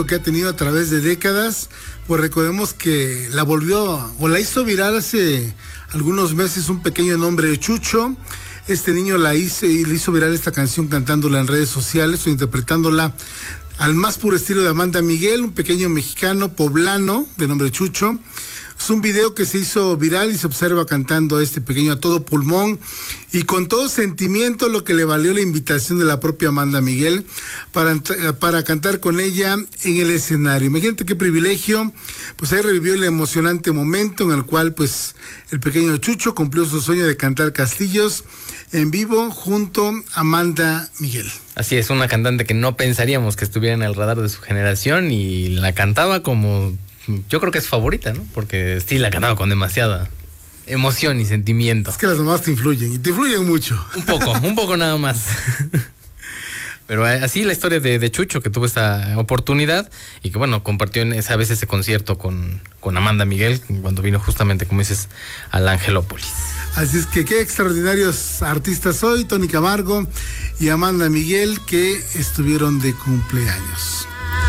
que ha tenido a través de décadas, pues recordemos que la volvió o la hizo viral hace algunos meses un pequeño nombre, Chucho. Este niño le hizo viral esta canción cantándola en redes sociales o interpretándola al más puro estilo de Amanda Miguel, un pequeño mexicano poblano de nombre Chucho. Es un video que se hizo viral y se observa cantando a este pequeño a todo pulmón y con todo sentimiento, lo que le valió la invitación de la propia Amanda Miguel para cantar con ella en el escenario. Imagínate qué privilegio, pues ahí revivió el emocionante momento en el cual pues el pequeño Chucho cumplió su sueño de cantar Castillos en vivo junto a Amanda Miguel. Así es, una cantante que no pensaríamos que estuviera en el radar de su generación y la cantaba como... Yo creo que es favorita, ¿no? Porque sí la cantaba con demasiada emoción y sentimiento. Es que las mamás te influyen, y te influyen mucho. Un poco nada más. Pero así la historia de Chucho, que tuvo esta oportunidad y que, bueno, compartió esa vez ese concierto con Amanda Miguel, cuando vino justamente, como dices, al Angelópolis. Así es que qué extraordinarios artistas hoy, Tony Camargo y Amanda Miguel, que estuvieron de cumpleaños.